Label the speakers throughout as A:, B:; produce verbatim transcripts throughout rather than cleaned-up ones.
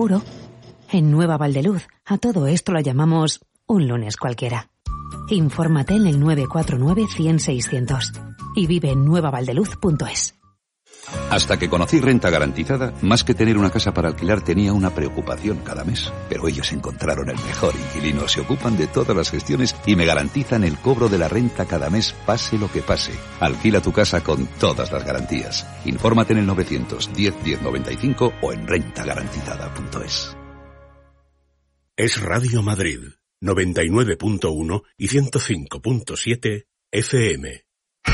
A: En Nueva Valdeluz, a todo esto lo llamamos un lunes cualquiera. Infórmate en el nueve cuatro nueve, cien, seiscientos y vive en nueva valdeluz punto es.
B: Hasta que conocí Renta Garantizada, más que tener una casa para alquilar tenía una preocupación cada mes. Pero ellos encontraron el mejor inquilino, se ocupan de todas las gestiones y me garantizan el cobro de la renta cada mes, pase lo que pase. Alquila tu casa con todas las garantías. Infórmate en el novecientos diez, diez noventa y cinco o en renta garantizada punto es.
C: Es Radio Madrid, noventa y nueve punto uno y ciento cinco punto siete F M.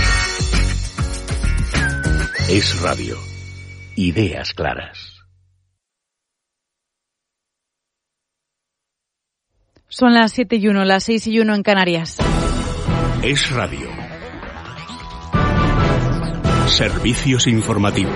C: Es Radio. Ideas claras.
D: Son las siete y uno, las seis y uno en Canarias.
C: Es Radio. Servicios informativos.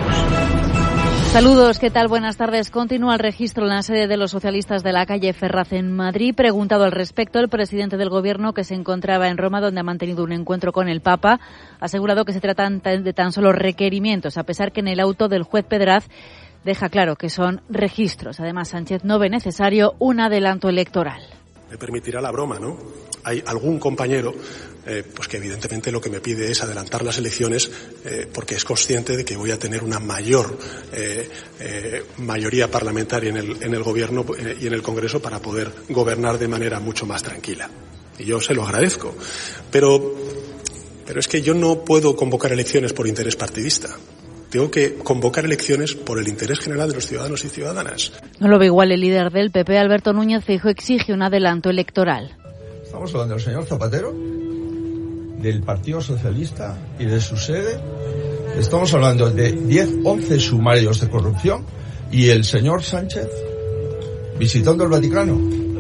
D: Saludos, ¿qué tal? Buenas tardes. Continúa el registro en la sede de los socialistas de la calle Ferraz en Madrid. Preguntado al respecto, el presidente del Gobierno, que se encontraba en Roma, donde ha mantenido un encuentro con el Papa, ha asegurado que se tratan de tan solo requerimientos, a pesar que en el auto del juez Pedraz deja claro que son registros. Además, Sánchez no ve necesario un adelanto electoral.
E: Me permitirá la broma, ¿no? Hay algún compañero eh, pues que evidentemente lo que me pide es adelantar las elecciones eh, porque es consciente de que voy a tener una mayor eh, eh, mayoría parlamentaria en el, en el Gobierno eh, y en el Congreso para poder gobernar de manera mucho más tranquila. Y yo se lo agradezco. Pero, pero es que yo no puedo convocar elecciones por interés partidista. Tengo que convocar elecciones por el interés general de los ciudadanos y ciudadanas.
D: No lo ve igual el líder del P P, Alberto Núñez Feijóo, exige un adelanto electoral.
F: Estamos hablando del señor Zapatero, del Partido Socialista y de su sede. Estamos hablando de diez, once sumarios de corrupción y el señor Sánchez visitando el Vaticano.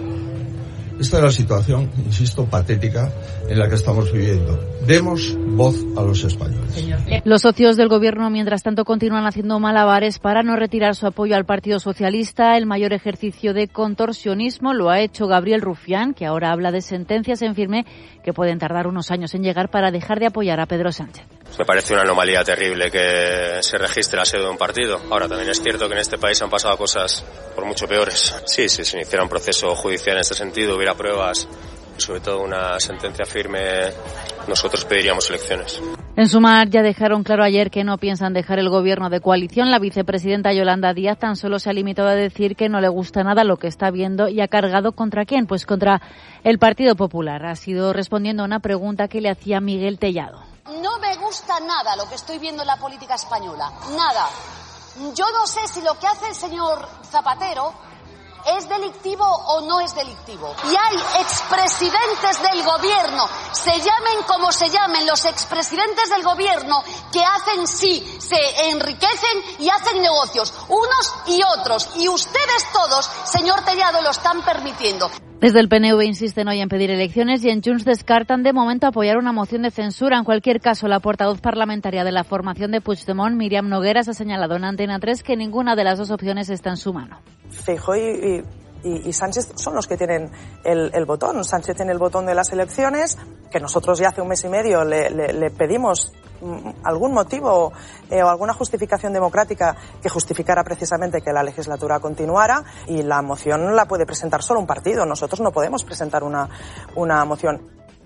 F: Esta es la situación, insisto, patética en la que estamos viviendo. Demos voz a los españoles.
D: Los socios del Gobierno, mientras tanto, continúan haciendo malabares para no retirar su apoyo al Partido Socialista. El mayor ejercicio de contorsionismo lo ha hecho Gabriel Rufián, que ahora habla de sentencias en firme que pueden tardar unos años en llegar para dejar de apoyar a Pedro Sánchez.
G: Me parece una anomalía terrible que se registre la sede de un partido. Ahora, también es cierto que en este país han pasado cosas por mucho peores. Sí, si se iniciara un proceso judicial en este sentido, hubiera pruebas y sobre todo una sentencia firme, nosotros pediríamos elecciones.
D: En Sumar ya dejaron claro ayer que no piensan dejar el gobierno de coalición. La vicepresidenta Yolanda Díaz tan solo se ha limitado a decir que no le gusta nada lo que está viendo y ha cargado ¿contra quién? Pues contra el Partido Popular. Ha sido respondiendo a una pregunta que le hacía Miguel Tellado.
H: No me gusta nada lo que estoy viendo en la política española, nada. Yo no sé si lo que hace el señor Zapatero ¿es delictivo o no es delictivo? Y hay expresidentes del gobierno, se llamen como se llamen, los expresidentes del gobierno que hacen sí, se enriquecen y hacen negocios, unos y otros. Y ustedes todos, señor Tellado, lo están permitiendo.
D: Desde el P N V insisten hoy en pedir elecciones y en Junts descartan de momento apoyar una moción de censura. En cualquier caso, la portavoz parlamentaria de la formación de Puigdemont, Míriam Nogueras, ha señalado en Antena tres que ninguna de las dos opciones está en su mano.
I: Feijóo y, y, y Sánchez son los que tienen el, el botón. Sánchez tiene el botón de las elecciones, que nosotros ya hace un mes y medio le, le, le pedimos algún motivo eh, o alguna justificación democrática que justificara precisamente que la legislatura continuara, y la moción la puede presentar solo un partido. Nosotros no podemos presentar una, una moción.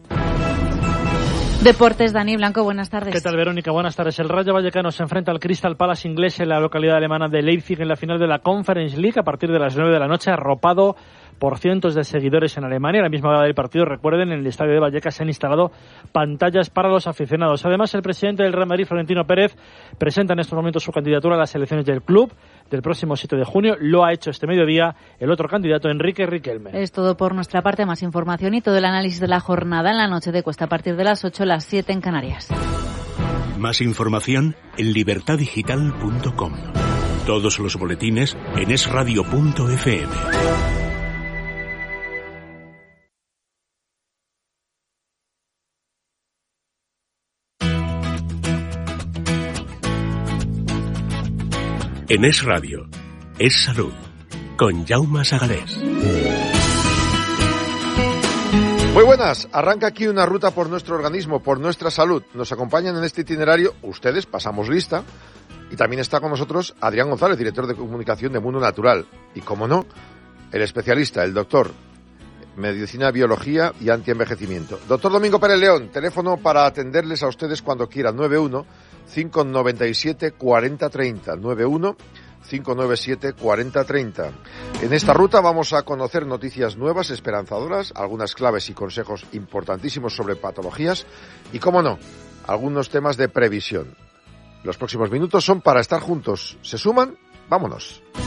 D: Deportes, Dani Blanco, buenas tardes.
J: ¿Qué tal, Verónica? Buenas tardes. El Rayo Vallecano se enfrenta al Crystal Palace inglés en la localidad alemana de Leipzig en la final de la Conference League a partir de las nueve de la noche, arropado por cientos de seguidores en Alemania. A la misma hora del partido, recuerden, en el estadio de Vallecas se han instalado pantallas para los aficionados. Además, el presidente del Real Madrid, Florentino Pérez, presenta en estos momentos su candidatura a las elecciones del club del próximo siete de junio. Lo ha hecho este mediodía el otro candidato, Enrique Riquelme.
D: Es todo por nuestra parte. Más información y todo el análisis de la jornada en la noche de Cuesta a partir de las ocho, las siete en Canarias.
C: Más información en libertad digital punto com. Todos los boletines en es radio punto efe eme. En Es Radio, Es Salud, con Jaume Sagalés.
K: Muy buenas, arranca aquí una ruta por nuestro organismo, por nuestra salud. Nos acompañan en este itinerario, ustedes, pasamos lista, Y también está con nosotros Adrián González, director de comunicación de Mundo Natural. Y, como no, el especialista, el doctor, Medicina, Biología y Antienvejecimiento. Doctor Domingo Pérez León, teléfono para atenderles a ustedes cuando quieran, nueve uno, cinco nueve siete, cuatro cero tres cero, nueve uno, cinco nueve siete, cuatro cero tres cero. En esta ruta vamos a conocer noticias nuevas, esperanzadoras, algunas claves y consejos importantísimos sobre patologías y, cómo no, algunos temas de previsión. Los próximos minutos son para estar juntos. ¿Se suman? ¡Vámonos!